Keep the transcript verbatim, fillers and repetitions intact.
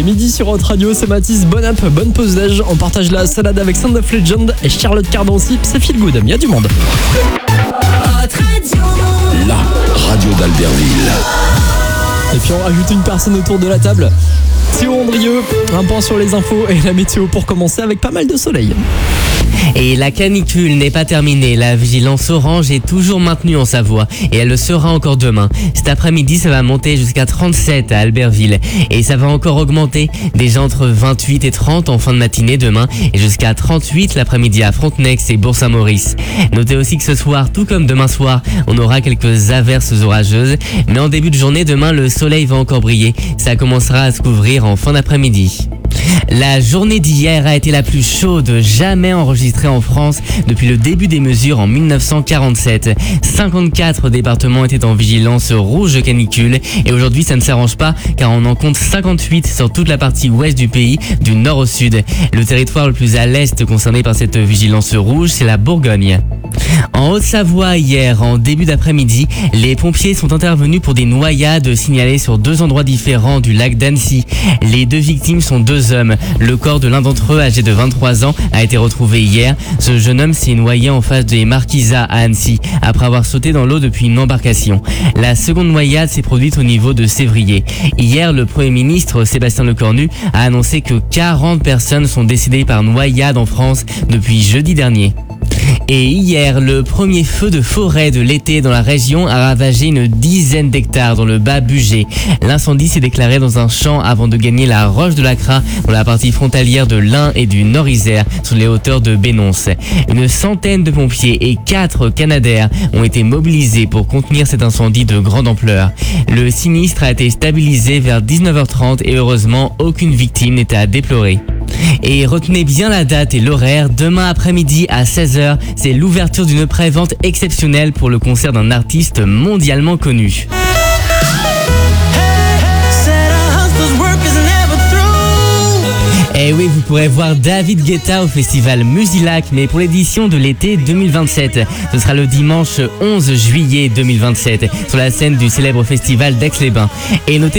midi sur Hot Radio, c'est Mathis, bonne app, bonne pause d'âge. On partage la salade avec Sound of Legend et Charlotte Cardon aussi, c'est Feel Good, il y a du monde. La radio d'Albertville. Et puis on rajoute une personne autour de la table. Théo Andrieux, un point sur les infos et la météo pour commencer avec pas mal de soleil. Et la canicule n'est pas terminée, la vigilance orange est toujours maintenue en Savoie et elle le sera encore demain. Cet après-midi, ça va monter jusqu'à trente-sept à Albertville et ça va encore augmenter, déjà entre vingt-huit et trente en fin de matinée demain et jusqu'à trente-huit l'après-midi à Frontenex et Bourg-Saint-Maurice. Notez aussi que ce soir, tout comme demain soir, on aura quelques averses orageuses, mais en début de journée, demain, le soleil va encore briller. Ça commencera à se couvrir en fin d'après-midi. La journée d'hier a été la plus chaude jamais enregistrée en France depuis le début des mesures en mille neuf cent quarante-sept. cinquante-quatre départements étaient en vigilance rouge canicule et aujourd'hui ça ne s'arrange pas car on en compte cinquante-huit sur toute la partie ouest du pays, du nord au sud. Le territoire le plus à l'est concerné par cette vigilance rouge, c'est la Bourgogne. En Haute-Savoie, hier, en début d'après-midi, les pompiers sont intervenus pour des noyades signalées sur deux endroits différents du lac d'Annecy. Les deux victimes sont deux hommes. Le corps de l'un d'entre eux, âgé de vingt-trois ans, a été retrouvé hier. Ce jeune homme s'est noyé en face des Marquisats à Annecy, après avoir sauté dans l'eau depuis une embarcation. La seconde noyade s'est produite au niveau de Sévrier. Hier, le Premier ministre, Sébastien Lecornu, a annoncé que quarante personnes sont décédées par noyade en France depuis jeudi dernier. Et hier, le premier feu de forêt de l'été dans la région a ravagé une dizaine d'hectares dans le Bas-Bugey. L'incendie s'est déclaré dans un champ avant de gagner la Roche de Lacras dans la partie frontalière de l'Ain et du Nord-Isère sur les hauteurs de Bénonce. Une centaine de pompiers et quatre Canadair ont été mobilisés pour contenir cet incendie de grande ampleur. Le sinistre a été stabilisé vers dix-neuf heures trente et heureusement, aucune victime n'était à déplorer. Et retenez bien la date et l'horaire, demain après-midi à seize heures, c'est l'ouverture d'une pré-vente exceptionnelle pour le concert d'un artiste mondialement connu. Et oui, vous pourrez voir David Guetta au festival Musilac, mais pour l'édition de l'été deux mille vingt-sept. Ce sera le dimanche onze juillet deux mille vingt-sept, sur la scène du célèbre festival d'Aix-les-Bains. Et notez